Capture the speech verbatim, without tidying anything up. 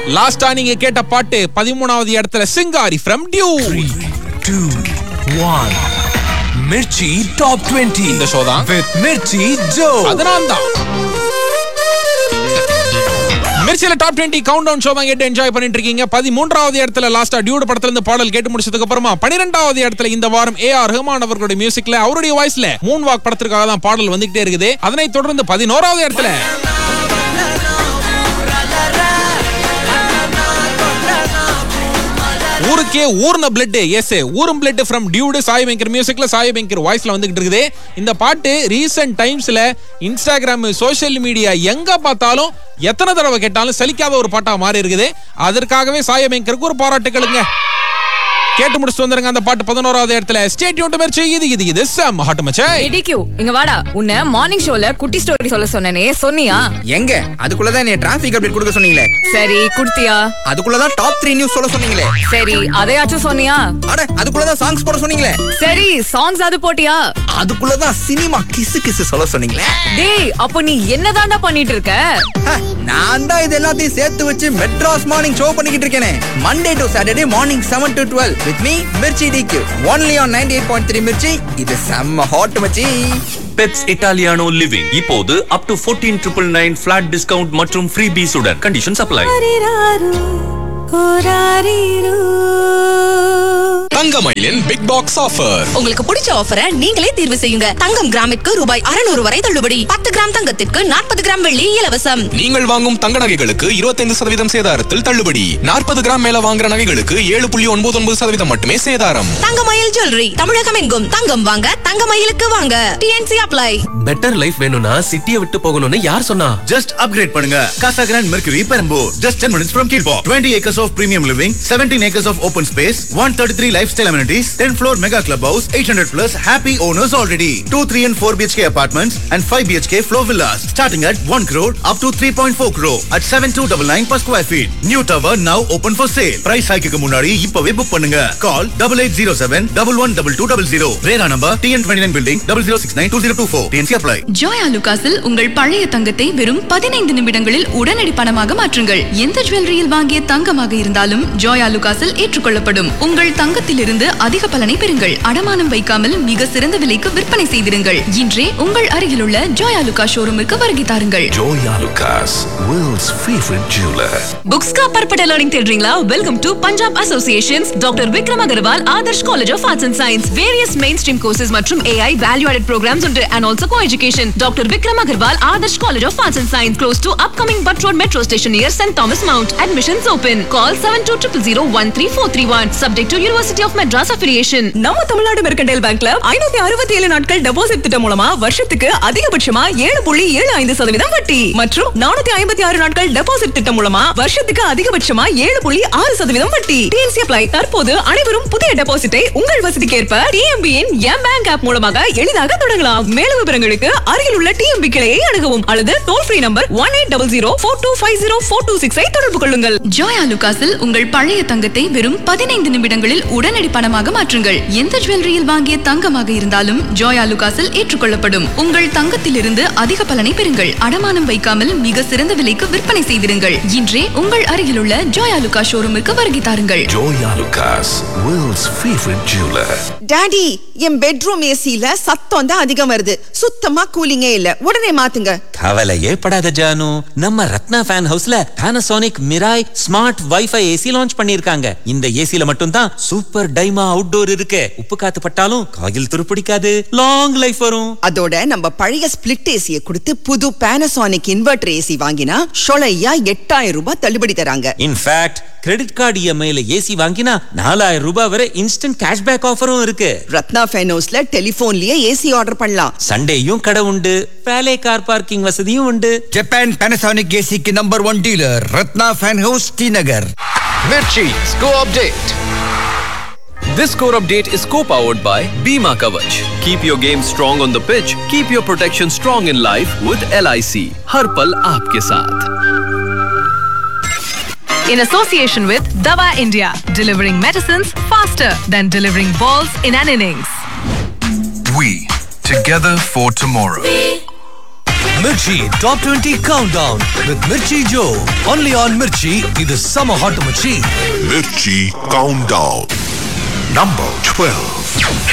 லாஸ்டா நீங்க கேட்ட பாட்டு பதிமூணாவது இடத்துல சிங்காரி from due. three two one Mirchi top இருபது இந்த ஷோ தான் with மிர்ச்சி ஜோ. அதனால்தான் மிர்ச்சில டாப் இருபது கவுண்ட் டவுன் ஷோ தான் கேட்டு என்ஜாய் பண்ணிட்டு இருக்கீங்க. பதிமூன்றாவது இடத்துல லாஸ்டா டியூட் படத்துல இருந்து பாடல் கேட்டு முடிச்சதுக்கு அப்புறமா பன்னிரெண்டாவது இடத்துல இந்த வாரம் ஏ ஆர் ரஹ்மான் அவர்களுடைய மியூசிக்ல அவருடைய வாய்ஸ்ல மூன் வாக் படத்திற்காக தான் பாடல் வந்துகிட்டே இருக்குது. அதனை தொடர்ந்து பதினோராவது இடத்துல ஊருக்கே ஊர்ன பிளட் எஸ் ஊரும் blood from Dude Sai Wenger மியூசிக்ல சாய் வெங்கர் வாய்ஸ்ல வந்துகிட்டு இருக்குது. இந்த பாட்டு ரீசன்ட் டைம்ஸ்ல இன்ஸ்டாகிராம் சோசியல் மீடியா எங்க பார்த்தாலும் எத்தனை தடவை கேட்டாலும் சலிக்காத ஒரு பாட்டா மாறி இருக்குது. அதற்காகவே சாய் வெங்கருக்கு ஒரு பாராட்டுகளுங்க. கேட்டு முடிச்சு வந்துருங்க அந்த பாட்டு பதினோராவது இடத்துல. Stay tuned Mirchi. இது இது இது சம் ஹாட் மச்சை. டிடிக்யூ இங்க வாடா. உன்னை மார்னிங் ஷோல குட்டி ஸ்டோரி சொல்ல சொன்னனே, சொன்னியா? எங்க அதுக்குள்ள தான் நீ டிராஃபிக் அப்டேட் கொடுக்க சொன்னீங்களே. சரி குடுத்தியா? அதுக்குள்ள தான் டாப் மூன்று நியூஸ் சொல்ல சொன்னீங்களே. சரி அதையாச்சும் சொன்னியா? அட அதுக்குள்ள தான் சாங்ஸ் போட சொன்னீங்களே. சரி சாங்ஸ் அது போட்டியா? அதுக்குள்ள தான் சினிமா கிஸ் கிஸ் சொல்ல சொன்னீங்களே. டேய் அப்ப நீ என்னதான்டா பண்ணிட்டு இருக்க? நான் தான் இது எல்லாத்தையும் சேர்த்து வச்சு மெட்ராஸ் மார்னிங் ஷோ பண்ணிக்கிட்டு இருக்கேனே. Monday to Saturday morning seven to twelve with me Mirchi டிக்யூ only on ninety-eight point three Mirchi. இது செம்ம ஹாட் மச்சி. பெப்ஸ் இட்டாலியானோ லிவிங் இப்போது up to fourteen nine nine flat discount மற்றும் ஃப்ரீ பீஸ் உடன். Conditions apply. தங்கமயிலின் big box offer. உங்களுக்கு பிடிச்ச ஆஃபரை நீங்களே தேர்வு செய்யுங்க. தங்கம் கிராமிற்கு ரூபாய் அறுநூறு வரை தள்ளுபடி. பத்து கிராம் தங்கத்திற்கு நாற்பது கிராம் வெள்ளி இலவசம். நீங்கள் வாங்கும் தங்க நகைகளுக்கு இருபத்தைந்து சதவீதம் சேதாரத்தில் தள்ளுபடி. நாற்பது கிராம் மேல வாங்குற நகைகளுக்கு ஏழு புள்ளி ஒன்பது ஒன்பது சதவீதம் மட்டுமே சேதாரம். தங்கமயில் ஜுவல்லரி தமிழகம் எங்கும். தங்கம் வாங்க தங்கமயிலுக்கு வாங்க. DNC apply. பெட்டர் லைஃப் வேணும்னா சிட்டியை விட்டு போகணும்னு யார் சொன்னா? ஜஸ்ட் அப்கிரேட் பண்ணுங்க. Casa Grand Mercury Perambur, just ten minutes from Kilpaw. twenty acres of premium living, seventeen acres of open space, one thirty-three lifestyle amenities, ten floor mega clubhouse, eight hundred plus happy owners already. two, three and four B H K apartments and five B H K floor villas starting at one crore up to three point four crore at seven two nine nine per square feet. New tower now open for sale. Price hike க்கு முன்னாடி இப்பவே book பண்ணுங்க. Call eight eight zero seven one one two two zero zero. Rera number T N twenty-nine building zero zero six nine two zero two four. T N C apply. Joya லுகாஸில் உங்கள் பழைய தங்கத்தை வெறும் பதினைந்து நிமிடங்களில் உடனடி பணமாக மாற்றுங்கள். எந்த ஜுவல்லரியில் வாங்கிய தங்கமாக இருந்தாலும் ஜோயா லுகாஸில் ஏற்றுக்கொள்ளப்படும். உங்கள் தங்கத்திலிருந்து அதிக பலனை பெறுங்கள். அடமானம் வைக்காமல் மிக சிறந்த விலைக்கு விற்பனை செய்திருங்கள். இன்றே உங்கள் அருகிலுள்ள ஜோயா லுகாஸ் ஷோரூமுக்கு வருகை தாருங்கள். Joya லுகாஸ், world's favorite jeweler. Books का परपटा learning தேடுறீங்களா? Welcome to Punjab Association's Doctor Vikram Agarwal Adarsh College of Arts and Science. Various mainstream courses மற்றும் A I value added programs under and also co-education. Doctor Vikram Agarwal Adarsh College of Arts and Science close to upcoming Butt Road Metro Station near Saint Thomas Mount. Admissions open. Call seven two zero zero zero one three four three one. Subject to University of Madras affiliation. நம்ம Tamil Nadu mercantile பேங்க்ல ஐநூத்தி அறுபத்தி ஏழு நாட்கள் deposit திட்டம் மூலமா வருஷத்துக்கு அதிகபட்சமா ஏழு புள்ளி ஏழு ஐந்து சதவீதம் வட்டி மற்றும் நானூத்தி ஐம்பத்தி ஆறு நாட்கள் டெபாசிட் திட்டம் மூலமா வருஷத்துக்கு அதிகபட்சமா ஏழு புள்ளி ஆறு சதவீதம் வட்டி. DNC apply. தற்போது அனைவரும் புதிய டெபாசிட்டை உங்கள் வசதிக்கேற்ப டிஎம்பியின் எம் பேங்க் ஆப் மூலமாக எளிதாக தொடங்கலாம். மேலும் விவரங்களுக்கு அருகில் உள்ள டிஎம்பி கிளையை அணுகவும் அல்லது toll free number one eight double zero four two five zero four two six ஐ தொடர்பு கொள்ளுங்கள். ஜோயா லுகாஸில் உங்கள் பழைய தங்கத்தை வெறும் பதினைந்து நிமிடங்களில் உடனடி பணமாக மாற்றுங்கள். எந்த ஜுவல்லரியில் வாங்கிய தங்கமாக இருந்தாலும் ஜோயா லுகாஸில் ஏற்றுக்கொள்ளப்படும். உங்கள் தங்கத்திலிருந்து அதிக பலனை பெறுங்கள். அடமானம் வைக்காமல் மிக சிறந்த விலைக்கு விற்பனை செய்திருங்கள். இன்றே உங்கள் அருகிலுள்ள ஜோயா லுகாஸ் ஷோரூமுக்கு வருகை தாருங்கள். Joya லுகாஸ், world's favorite jeweler. Daddy, என் பெட்ரூம் ஏசில சத்தம் தான் அதிகம் வருது. சுத்தமா கூலிங்கே இல்ல. உடனே மாத்துங்க. கவலையே படாத ஜானு, நம்ம ரத்னா ஃபேன் ஹவுஸ்ல Panasonic Mirai smart wifi AC launch பண்ணிருக்காங்க. இந்த ஏசில மட்டும் தான் சூப்பர் டைமா அவுட்டோர் இருக்கு. உப்பு காத்து பட்டாலும் காயில் துருப்பிடிக்காது. லாங் லைஃப் வரும். அதோட நம்ம பழைய ஸ்பிளிட் ஏசியை கொடுத்து புது Panasonic இன்வெர்டர் ஏசி வாங்கினா ஷொலையா எட்டாயிரம் ரூபாய் தள்ளுபடி தராங்க. இன்ஃபேக்ட் கிரெடிட் கார்டு இஎம்ஐல ஏசி வாங்கினா நாலாயிரம் ரூபாய் வரை இன்ஸ்டன்ட் கேஷ்பேக் ஆஃபரும் இருக்கு. ரத்னா ஃபேன் ஹவுஸ்ல டெலிபோன்லயே ஏசி ஆர்டர் பண்ணலாம். சண்டேயும் கடை உண்டு. வேலை கார் பார்க்கிங் வசதியும் உண்டு. ஜப்பான் Panasonic ஏசிக்கு number one dealer Ratna fan house Srinagar. Mirchi Score Update. This score update is co-powered by Bima Kavach. Keep your game strong on the pitch. Keep your protection strong in life with L I C. हर पल आपके साथ. In association with Dava India, delivering medicines faster than delivering balls in an innings. We, together for tomorrow. Mirchi Top twenty Countdown with Mirchi Joe. Only on Mirchi, இது summer hot Mirchi. Mirchi Countdown. Number twelve.